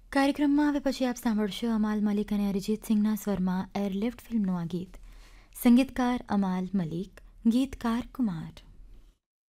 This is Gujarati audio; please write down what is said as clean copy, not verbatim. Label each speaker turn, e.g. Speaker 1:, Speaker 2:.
Speaker 1: કાર્યક્રમમાં હવે પછી આપ સાંભળશો અમાલ મલિક અને અરિજીત સિંહના સ્વરમાં એરલિફ્ટ ફિલ્મનું આ ગીત. સંગીતકાર અમાલ મલિક, ગીતકાર કુમાર.